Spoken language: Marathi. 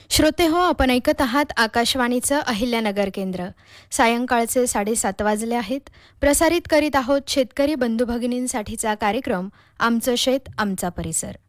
श्रोते हो, आपण ऐकत आहात आकाशवाणीचं अहिल्यानगर केंद्र. सायंकाळचे 7:30 वाजले आहेत. प्रसारित करीत आहोत शेतकरी बंधू भगिनींसाठीचा कार्यक्रम आमचं शेत आमचा परिसर.